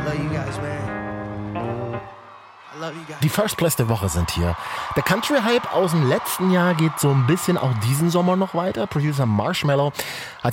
Die First Place der Woche sind hier. Der Country-Hype aus dem letzten Jahr geht so ein bisschen auch diesen Sommer noch weiter. Producer Marshmello hat